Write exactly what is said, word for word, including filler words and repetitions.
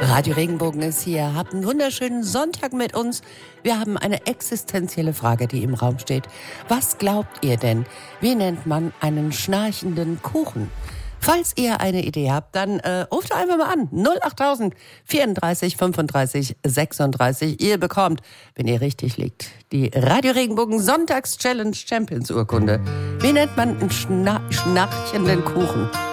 Radio Regenbogen ist hier. Habt einen wunderschönen Sonntag mit uns. Wir haben eine existenzielle Frage, die im Raum steht. Was glaubt ihr denn? Wie nennt man einen schnarchenden Kuchen? Falls ihr eine Idee habt, dann äh, ruft einfach mal an. null acht tausend vierunddreißig fünfunddreißig sechsunddreißig. Ihr bekommt, wenn ihr richtig liegt, die Radio Regenbogen Sonntags Challenge Champions Urkunde. Wie nennt man einen schna- schnarchenden Kuchen?